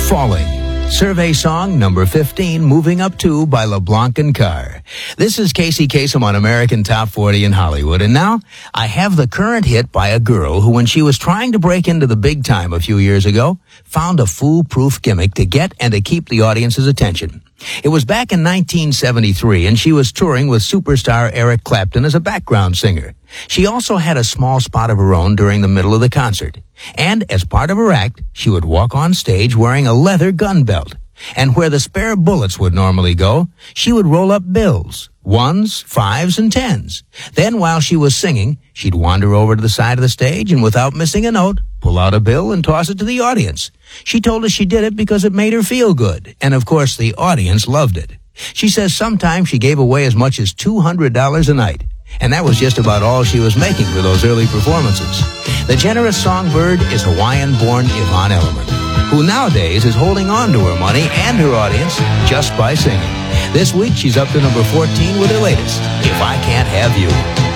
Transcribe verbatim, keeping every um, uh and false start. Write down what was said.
Falling. Survey song number fifteen, Moving Up To by LeBlanc and Carr. This is Casey Kasem on American Top forty in Hollywood. And now I have the current hit by a girl who, when she was trying to break into the big time a few years ago, found a foolproof gimmick to get and to keep the audience's attention. It was back in nineteen seventy-three, and she was touring with superstar Eric Clapton as a background singer. She also had a small spot of her own during the middle of the concert. And as part of her act, she would walk on stage wearing a leather gun belt. And where the spare bullets would normally go, she would roll up bills, ones, fives, and tens. Then while she was singing, she'd wander over to the side of the stage and without missing a note, pull out a bill and toss it to the audience. She told us she did it because it made her feel good. And of course, the audience loved it. She says sometimes she gave away as much as two hundred dollars a night. And that was just about all she was making for those early performances. The generous songbird is Hawaiian-born Yvonne Elliman, who nowadays is holding on to her money and her audience just by singing. This week, she's up to number fourteen with her latest, If I Can't Have You.